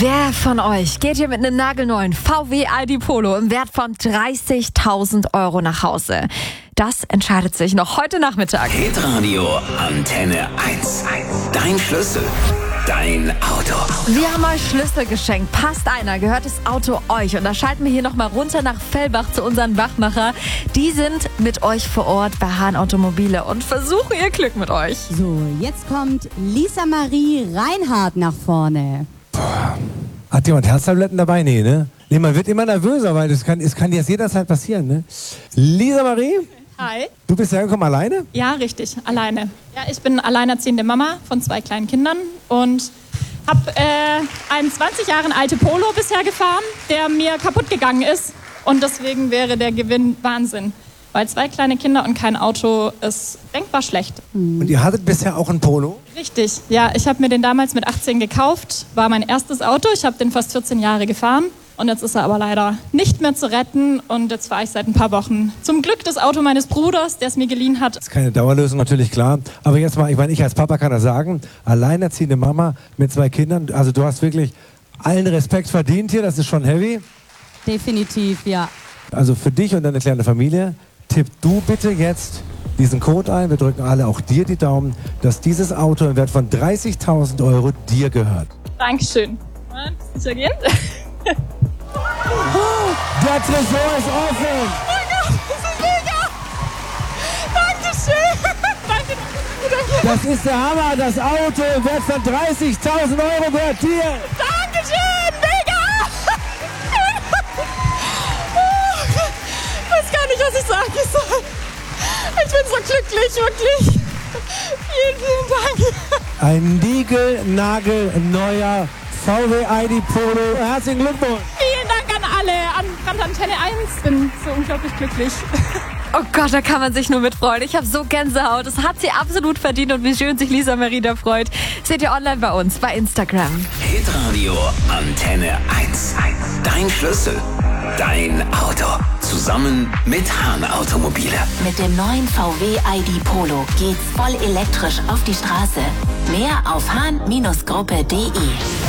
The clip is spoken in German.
Wer von euch geht hier mit einem nagelneuen VW ID Polo im Wert von 30.000 € nach Hause? Das entscheidet sich noch heute Nachmittag. Hitradio Antenne 1. Dein Schlüssel. Dein Auto. Wir haben euch Schlüssel geschenkt. Passt einer, gehört das Auto euch. Und da schalten wir hier nochmal runter nach Fellbach zu unseren Wachmacher. Die sind mit euch vor Ort bei Hahn Automobile und versuchen ihr Glück mit euch. So, jetzt kommt Lisa Marie Reinhardt nach vorne. Hat jemand Herztabletten dabei? Nee, ne? Nee, man wird immer nervöser, weil es kann jetzt jederzeit passieren, ne? Lisa Marie? Hi. Du bist hergekommen alleine? Ja, richtig, alleine. Ja, ich bin alleinerziehende Mama von 2 kleinen Kindern und habe einen 20 Jahre alten Polo bisher gefahren, der mir kaputt gegangen ist. Und deswegen wäre der Gewinn Wahnsinn. Weil 2 kleine Kinder und kein Auto ist denkbar schlecht. Und ihr hattet bisher auch ein Polo? Richtig, ja. Ich habe mir den damals mit 18 gekauft. War mein erstes Auto. Ich habe den fast 14 Jahre gefahren. Und jetzt ist er aber leider nicht mehr zu retten. Und jetzt fahre ich seit ein paar Wochen zum Glück das Auto meines Bruders, der es mir geliehen hat. Das ist keine Dauerlösung, natürlich klar. Aber jetzt mal, ich als Papa kann das sagen, alleinerziehende Mama mit 2 Kindern, also du hast wirklich allen Respekt verdient hier, das ist schon heavy. Definitiv, ja. Also für dich und deine kleine Familie, tipp du bitte jetzt diesen Code ein. Wir drücken alle auch dir die Daumen, dass dieses Auto im Wert von 30.000 € dir gehört. Dankeschön. Sicher gehen? Der Tresor ist offen! Oh mein Gott, das ist mega! Dankeschön! Danke. Das ist der Hammer, das Auto im Wert von 30.000 € gehört dir! Dankeschön! Mega! Ich weiß gar nicht, was ich sagen soll. Ich bin so glücklich, wirklich. Vielen Dank. Ein niegelnagelneuer VW ID Polo. Herzlichen Glückwunsch! Vielen Dank an alle, an Antenne 1. Bin so unglaublich glücklich. Oh Gott, da kann man sich nur mitfreuen. Ich habe so Gänsehaut. Das hat sie absolut verdient. Und wie schön sich Lisa Marie da freut, seht ihr online bei uns, bei Instagram. Hitradio Antenne 1. Dein Schlüssel. Dein Auto. Zusammen mit Hahn Automobile. Mit dem neuen VW ID Polo geht's voll elektrisch auf die Straße. Mehr auf hahn-gruppe.de.